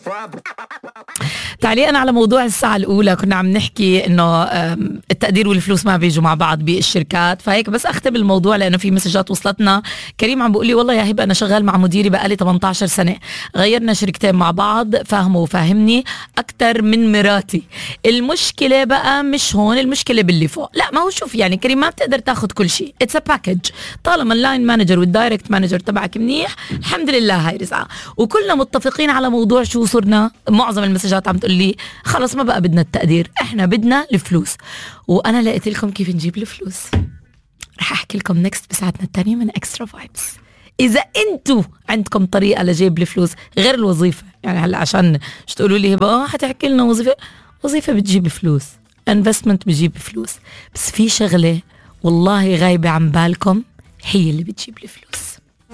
تعليقا على موضوع الساعة الأولى، كنا عم نحكي إنه التقدير والفلوس ما بيجوا مع بعض بالشركات، فهيك بس أختم الموضوع لأنه في مسجات وصلتنا. كريم عم بيقول لي والله يا هبة أنا شغال مع مديري بقالي 18 سنة، غيرنا شركتين مع بعض، فاهمه وفاهمني أكتر من مراتي. المشكلة بقى مش هون، المشكلة باللي فوق. لا ما هو شوف يعني كريم، ما بتقدر تاخد كل شيء، اتس ا باكج. طالما اللاين مانجر والدايركت مانجر تبعك منيح الحمد لله هاي رزقة. وكلنا متفقين على موضوع شو صرنا، معظم المسجات عم تقول لي خلص ما بقى بدنا التقدير، احنا بدنا الفلوس. وانا لقيت لكم كيف نجيب الفلوس، رح احكي لكم نكست بساعتنا الثانية من اكسترا فايبس. اذا انتو عندكم طريقة لجيب الفلوس غير الوظيفة، يعني هلا عشان مش تقولوا لي هبه حتحكي لنا وظيفة بتجيب فلوس، انفستمنت بتجيب فلوس، بس في شغلة والله غايبة عن بالكم هي اللي بتجيب الفلوس.